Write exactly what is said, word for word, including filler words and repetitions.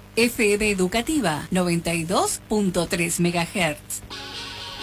F M Educativa noventa y dos punto tres megahertz.